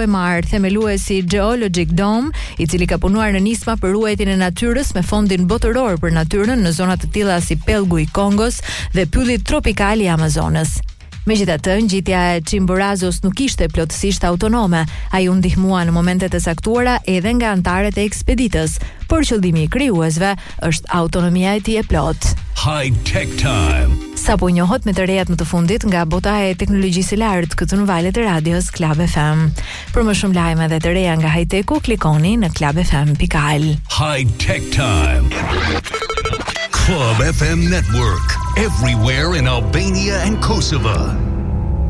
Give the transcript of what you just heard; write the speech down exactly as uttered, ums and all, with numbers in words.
Huemar, themeluesi Geologic Dome, i cili ka punuar në nisma për ruajtjen e natyrës me fondin botëror për natyrën në zona të tilla si pellgu i Kongos dhe pylli tropikal i Amazonës. Megjithatë, ngjitja e Chimborazos nuk ishte plotësisht autonome. Ai u ndihmua në momentet e saktuara edhe nga anëtarët e ekspeditës, por qëllimi i krijuesve është autonomia e tij e plotë. High Tech Time. Sapo njohët me të rejat më të fundit nga bota e teknologjisë së lartë këtu në valët e radios Club F M. Për më shumë lajme dhe të reja nga high-techu, klikoni në club f m dot al. High Tech Time. Club F M Network. Everywhere in Albania and Kosovo.